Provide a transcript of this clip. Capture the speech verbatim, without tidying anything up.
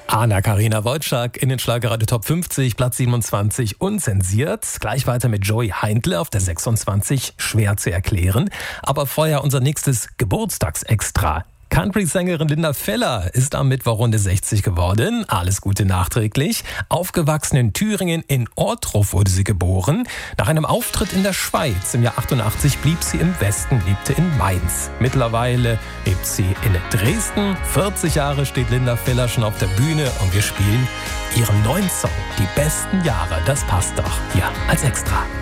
Anna-Karina Wojcik in den Schlagerradio Top fünfzig, Platz siebenundzwanzig, unzensiert. Gleich weiter mit Joey Heindle auf der sechsundzwanzig, schwer zu erklären. Aber vorher unser nächstes Geburtstagsextra. Country-Sängerin Linda Feller ist am Mittwoch Runde sechzig geworden. Alles Gute nachträglich. Aufgewachsen in Thüringen, in Ortruf wurde sie geboren. Nach einem Auftritt in der Schweiz im Jahr achtundachtzig blieb sie im Westen, lebte in Mainz. Mittlerweile lebt sie in Dresden. vierzig Jahre steht Linda Feller schon auf der Bühne und wir spielen ihren neuen Song, Die besten Jahre. Das passt doch hier als Extra.